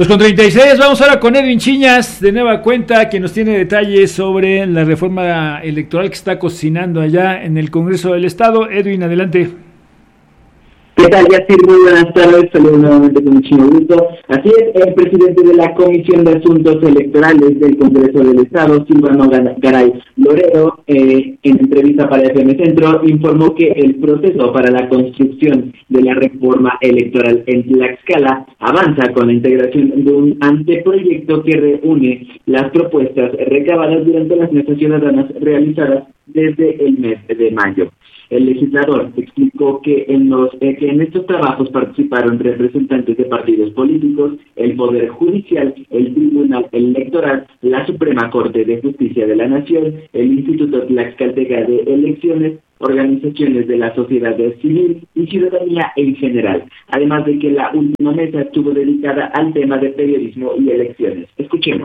2:36, vamos ahora con Edwin Chiñas, de nueva cuenta, que nos tiene detalles sobre la reforma electoral que está cocinando allá en el Congreso del Estado. Edwin, adelante. ¿Qué tal, Yacir? Muy buenas tardes, saludos nuevamente con muchísimo gusto. Así es, el presidente de la Comisión de Asuntos Electorales del Congreso del Estado, Silvano Garay Loredo, en entrevista para FM Centro, informó que el proceso para la construcción de la reforma electoral en Tlaxcala avanza con la integración de un anteproyecto que reúne las propuestas recabadas durante las mesas ciudadanas realizadas desde el mes de mayo. El legislador explicó que en estos trabajos participaron representantes de partidos políticos, el Poder Judicial, el Tribunal Electoral, la Suprema Corte de Justicia de la Nación, el Instituto Tlaxcalteca de Elecciones, organizaciones de la sociedad civil y ciudadanía en general, además de que la última mesa estuvo dedicada al tema de periodismo y elecciones. Escuchemos.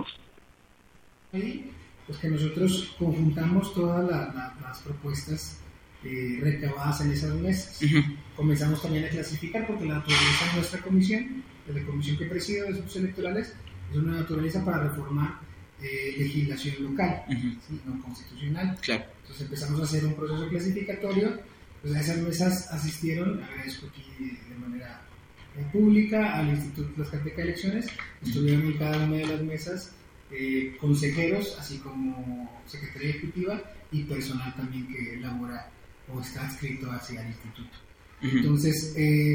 Pues que nosotros conjuntamos todas las propuestas recabadas en esas mesas. Comenzamos también a clasificar porque la naturaleza de nuestra comisión, de la comisión que presido de asuntos electorales, es una naturaleza para reformar legislación local, ¿sí? No constitucional. Claro. Entonces empezamos a hacer un proceso clasificatorio. Pues a esas mesas asistieron, agradezco aquí de manera pública al Instituto Tlaxcalteca de Elecciones, estuvieron en cada una de las mesas consejeros, así como secretaría ejecutiva y personal también que elabora o está adscrito hacia el instituto. Entonces,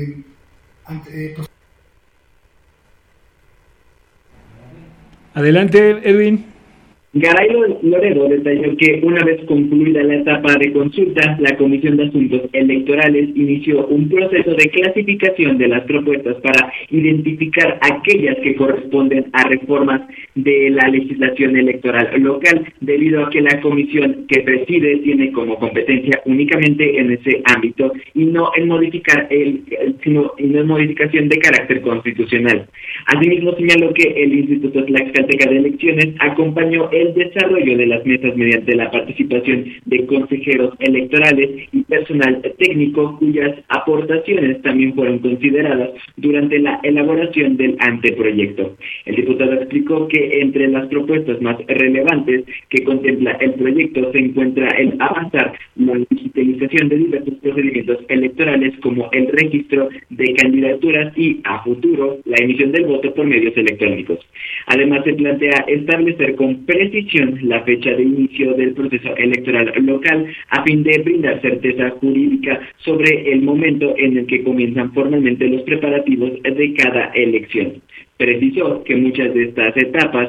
Adelante, Edwin. Garay Loredo detalló que una vez concluida la etapa de consulta, la Comisión de Asuntos Electorales inició un proceso de clasificación de las propuestas para identificar aquellas que corresponden a reformas de la legislación electoral local, debido a que la comisión que preside tiene como competencia únicamente en ese ámbito y no en modificar sino en modificación de carácter constitucional. Asimismo, señaló que el Instituto Tlaxcalteca de Elecciones acompañó el desarrollo de las mesas mediante la participación de consejeros electorales y personal técnico cuyas aportaciones también fueron consideradas durante la elaboración del anteproyecto. El diputado explicó que entre las propuestas más relevantes que contempla el proyecto se encuentra el avanzar la digitalización de diversos procedimientos electorales como el registro de candidaturas y, a futuro, la emisión del voto por medios electrónicos. Además, se plantea establecer con precisión la fecha de inicio del proceso electoral local a fin de brindar certeza jurídica sobre el momento en el que comienzan formalmente los preparativos de cada elección. Precisó que muchas de estas etapas,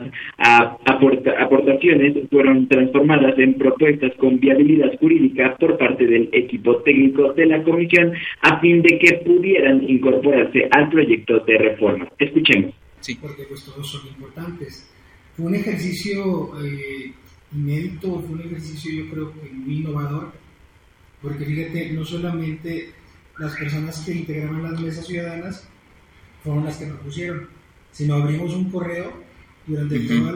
aportaciones, fueron transformadas en propuestas con viabilidad jurídica por parte del equipo técnico de la comisión a fin de que pudieran incorporarse al proyecto de reforma. Escuchemos. Sí, porque pues todos son importantes. Fue un ejercicio inédito, fue un ejercicio yo creo que muy innovador, porque fíjate, no solamente las personas que integraban las mesas ciudadanas fueron las que propusieron, sino abrimos un correo durante toda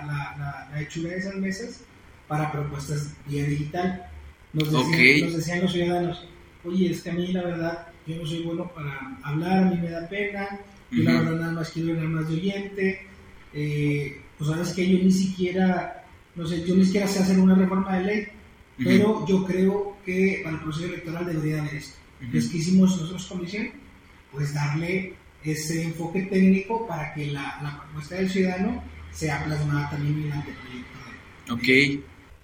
la hechura de esas mesas para propuestas vía digital. Nos decían los ciudadanos, oye, es que a mí la verdad, yo no soy bueno para hablar, a mí me da pena, yo la verdad nada más quiero ir nada más de oyente, pues sabes que yo ni siquiera sé hacer una reforma de ley, pero yo creo que para el proceso electoral debería haber esto. Entonces, ¿qué hicimos nosotros comisión? Pues darle ese enfoque técnico para que la propuesta del ciudadano sea plasmada también en el anteproyecto.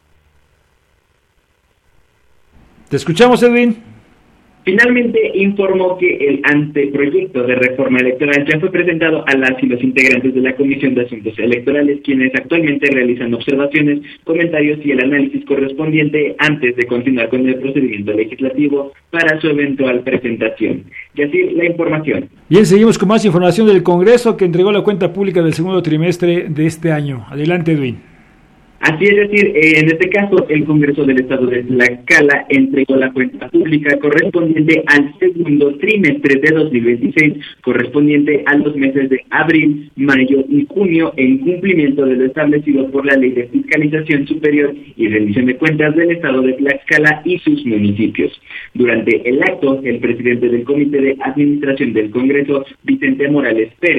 Te escuchamos, Edwin. Finalmente informó que el anteproyecto de reforma electoral ya fue presentado a las y los integrantes de la Comisión de Asuntos Electorales, quienes actualmente realizan observaciones, comentarios y el análisis correspondiente antes de continuar con el procedimiento legislativo para su eventual presentación. Y así la información. Bien, seguimos con más información del Congreso que entregó la cuenta pública del segundo trimestre de este año. Adelante, Edwin. Así es decir, en este caso, el Congreso del Estado de Tlaxcala entregó la cuenta pública correspondiente al segundo trimestre de 2026, correspondiente a los meses de abril, mayo y junio, en cumplimiento de lo establecido por la Ley de Fiscalización Superior y Rendición de Cuentas del Estado de Tlaxcala y sus municipios. Durante el acto, el presidente del Comité de Administración del Congreso, Vicente Morales Pérez,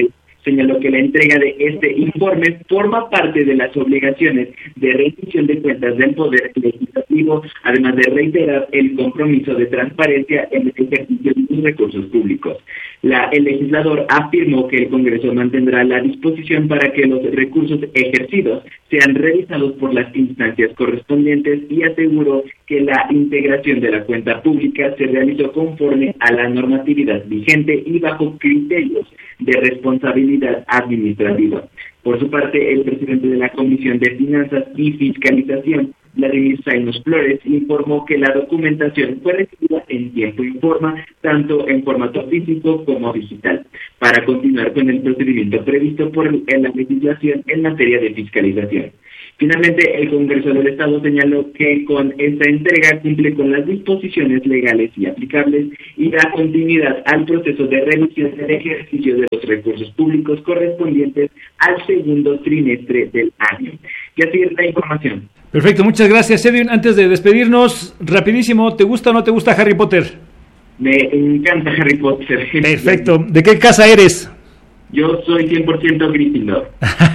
señaló que la entrega de este informe forma parte de las obligaciones de rendición de cuentas del Poder Legislativo, además de reiterar el compromiso de transparencia en el ejercicio de los recursos públicos. El legislador afirmó que el Congreso mantendrá la disposición para que los recursos ejercidos sean revisados por las instancias correspondientes y aseguró que la integración de la cuenta pública se realizó conforme a la normatividad vigente y bajo criterios de responsabilidad administrativa. Por su parte, el presidente de la Comisión de Finanzas y Fiscalización, Vladimir Zainos Flores, informó que la documentación fue recibida en tiempo y forma, tanto en formato físico como digital, para continuar con el procedimiento previsto por la legislación en materia de fiscalización. Finalmente, el Congreso del Estado señaló que con esta entrega cumple con las disposiciones legales y aplicables y da continuidad al proceso de revisión del ejercicio de los recursos públicos correspondientes al segundo trimestre del año. Y así es la información. Perfecto, muchas gracias, Edwin. Antes de despedirnos, rapidísimo, ¿te gusta o no te gusta Harry Potter? Me encanta Harry Potter. Perfecto. ¿De qué casa eres? Yo soy 100% Gryffindor.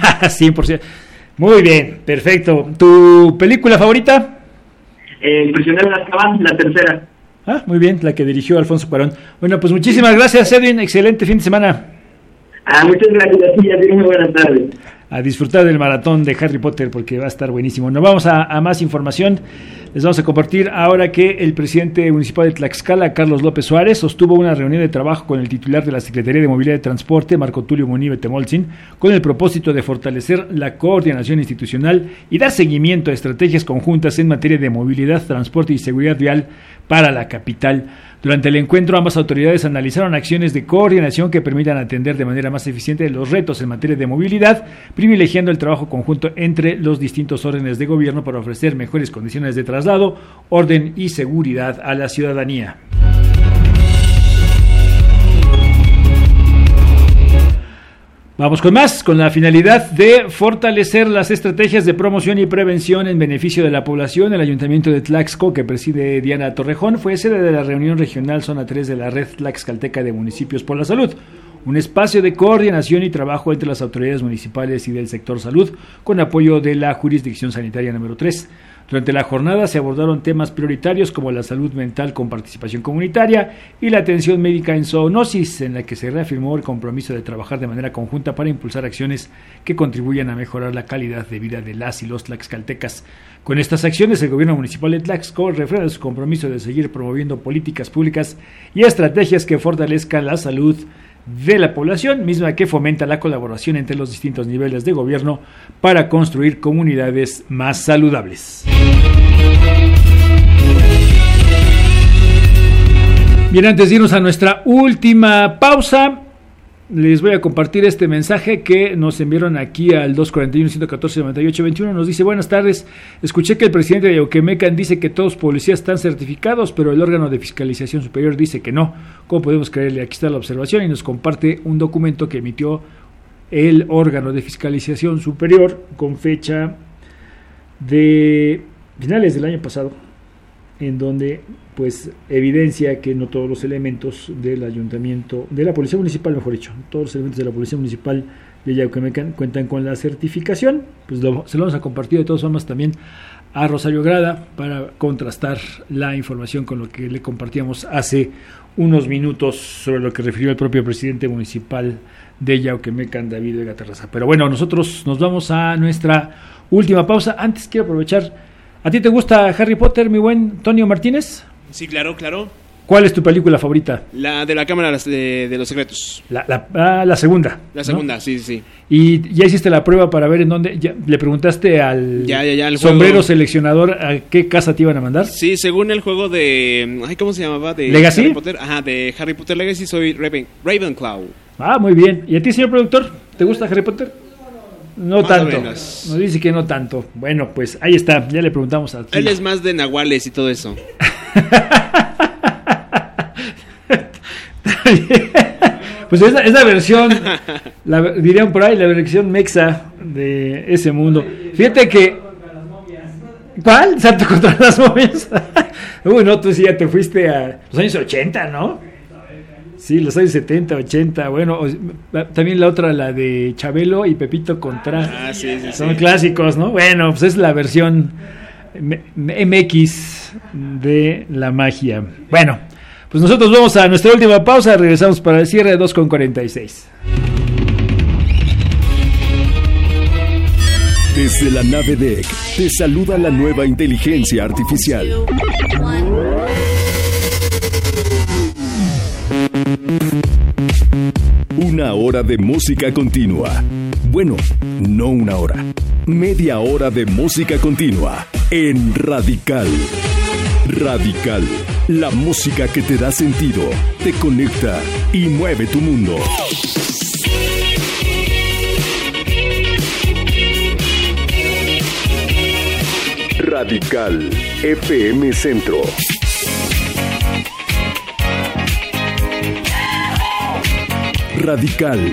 100%. Muy bien, perfecto. ¿Tu película favorita? El prisionero de Azkaban, la tercera. Muy bien, la que dirigió Alfonso Cuarón. Bueno, pues muchísimas gracias, Edwin. Excelente fin de semana. Muchas gracias, y así muy buenas tardes. A disfrutar del maratón de Harry Potter porque va a estar buenísimo. Nos vamos a más información. Les vamos a compartir ahora que el presidente municipal de Tlaxcala, Carlos López Suárez, sostuvo una reunión de trabajo con el titular de la Secretaría de Movilidad y Transporte, Marco Tulio Munive Temoltzin, con el propósito de fortalecer la coordinación institucional y dar seguimiento a estrategias conjuntas en materia de movilidad, transporte y seguridad vial para la capital. Durante el encuentro, ambas autoridades analizaron acciones de coordinación que permitan atender de manera más eficiente los retos en materia de movilidad, privilegiando el trabajo conjunto entre los distintos órdenes de gobierno para ofrecer mejores condiciones de traslado, orden y seguridad a la ciudadanía. Vamos con más, con la finalidad de fortalecer las estrategias de promoción y prevención en beneficio de la población. El Ayuntamiento de Tlaxco, que preside Diana Torrejón, fue sede de la reunión regional Zona 3 de la Red Tlaxcalteca de Municipios por la Salud, un espacio de coordinación y trabajo entre las autoridades municipales y del sector salud, con apoyo de la Jurisdicción Sanitaria número 3. Durante la jornada se abordaron temas prioritarios como la salud mental con participación comunitaria y la atención médica en zoonosis, en la que se reafirmó el compromiso de trabajar de manera conjunta para impulsar acciones que contribuyan a mejorar la calidad de vida de las y los tlaxcaltecas. Con estas acciones, el gobierno municipal de Tlaxco refrenda su compromiso de seguir promoviendo políticas públicas y estrategias que fortalezcan la salud de la población, misma que fomenta la colaboración entre los distintos niveles de gobierno para construir comunidades más saludables. Bien, antes de irnos a nuestra última pausa, les voy a compartir este mensaje que nos enviaron aquí al 241-114-9821. Nos dice: buenas tardes, escuché que el presidente de Yauquemecan dice que todos los policías están certificados, pero el órgano de fiscalización superior dice que no. ¿Cómo podemos creerle? Aquí está la observación y nos comparte un documento que emitió el órgano de fiscalización superior con fecha de finales del año pasado, en donde pues evidencia que no todos los elementos del ayuntamiento, de la policía municipal, mejor dicho, todos los elementos de la policía municipal de Yauquemecan cuentan con la certificación. Pues se lo vamos a compartir de todas formas también a Rosario Grada para contrastar la información con lo que le compartíamos hace unos minutos sobre lo que refirió el propio presidente municipal de Yauquemecan, David Vega Terraza. Pero bueno, nosotros nos vamos a nuestra última pausa. Antes quiero aprovechar, ¿a ti te gusta Harry Potter, mi buen Tonio Martínez? Sí, claro. ¿Cuál es tu película favorita? La de la Cámara de los Secretos. La segunda. La segunda, ¿no? Sí. ¿Y ya hiciste la prueba para ver en dónde? ¿Le preguntaste al sombrero juego seleccionador a qué casa te iban a mandar? Sí, según el juego de... ¿cómo se llamaba? De ¿Legacy? Harry Potter. Ajá, de Harry Potter Legacy soy Ravenclaw. Muy bien. ¿Y a ti, señor productor? ¿Te gusta Harry Potter? No más tanto. Nos dice que no tanto. Bueno, pues ahí está. Ya le preguntamos a ti. Él es más de nahuales y todo eso. Pues es la versión, dirían por ahí, la versión mexa de ese mundo. Fíjate que... ¿Cuál? ¿Santo contra las momias? Uy, no, tú sí ya te fuiste a los años 80, ¿no? Sí, los años 70, 80, bueno, también la otra, la de Chabelo y Pepito Contra. Sí, son clásicos, ¿no? Bueno, pues es la versión MX de la magia. Bueno, pues nosotros vamos a nuestra última pausa, regresamos para el cierre de 2:46. Desde la nave DEC te saluda la nueva inteligencia artificial. Una hora de música continua. Bueno, no una hora. Media hora de música continua en Radical. Radical. La música que te da sentido, te conecta y mueve tu mundo. Radical FM Centro. Radical